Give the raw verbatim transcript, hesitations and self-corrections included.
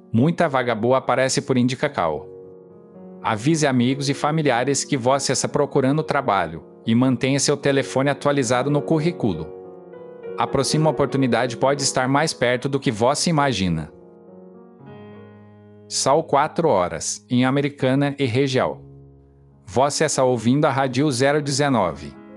Muita vaga boa aparece por Indicacal. Avise amigos e familiares que você está procurando trabalho e mantenha seu telefone atualizado no currículo. A próxima oportunidade pode estar mais perto do que você imagina. São quatro horas, em Americana e região. Você está ouvindo a Rádio zero dezenove.